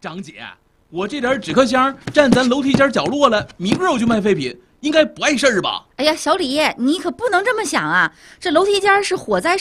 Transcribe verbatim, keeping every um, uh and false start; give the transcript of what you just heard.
张姐，我这点纸壳箱站咱楼梯间角落了，米个我就卖废品，应该不碍事儿吧？ 哎呀，小李，你可不能这么想啊！这楼梯间是火灾